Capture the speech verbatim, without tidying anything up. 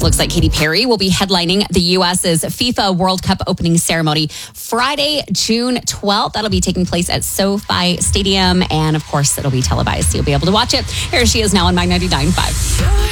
Looks like Katy Perry will be headlining the U S's FIFA World Cup opening ceremony Friday, June twelfth. That'll be taking place at SoFi Stadium. And of course, it'll be televised, so you'll be able to watch it. Here she is now on My ninety-nine point five.